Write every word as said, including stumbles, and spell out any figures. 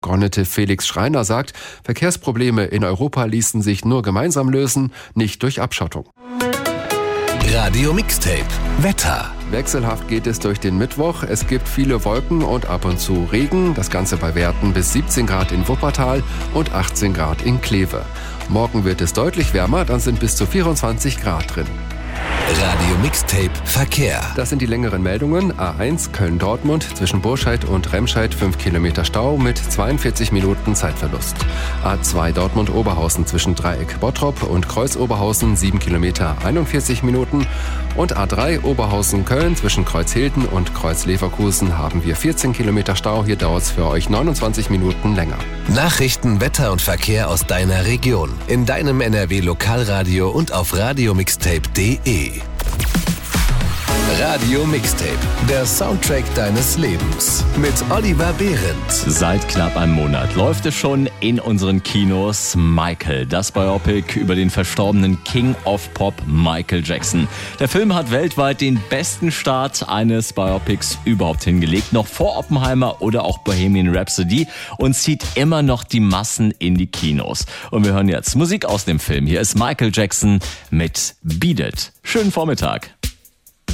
Abgeordnete Felix Schreiner sagt, Verkehrsprobleme in Europa ließen sich nur gemeinsam lösen, nicht durch Abschottung. Radio Mixtape Wetter. Wechselhaft geht es durch den Mittwoch. Es gibt viele Wolken und ab und zu Regen. Das Ganze bei Werten bis siebzehn Grad in Wuppertal und achtzehn Grad in Kleve. Morgen wird es deutlich wärmer, dann sind bis zu vierundzwanzig Grad drin. Radio Mixtape Verkehr. Das sind die längeren Meldungen. A eins Köln-Dortmund zwischen Burscheid und Remscheid fünf Kilometer Stau mit zweiundvierzig Minuten Zeitverlust. A zwei Dortmund-Oberhausen zwischen Dreieck Bottrop und Kreuz Oberhausen sieben Kilometer einundvierzig Minuten. Und A drei Oberhausen-Köln zwischen Kreuz Hilden und Kreuz Leverkusen haben wir vierzehn Kilometer Stau. Hier dauert es für euch neunundzwanzig Minuten länger. Nachrichten, Wetter und Verkehr aus deiner Region. In deinem N R W Lokalradio und auf radiomixtape punkt de. Radio Mixtape, der Soundtrack deines Lebens mit Oliver Behrendt. Seit knapp einem Monat läuft es schon in unseren Kinos Michael, das Biopic über den verstorbenen King of Pop Michael Jackson. Der Film hat weltweit den besten Start eines Biopics überhaupt hingelegt, noch vor Oppenheimer oder auch Bohemian Rhapsody, und zieht immer noch die Massen in die Kinos. Und wir hören jetzt Musik aus dem Film. Hier ist Michael Jackson mit Beat It. Schönen Vormittag.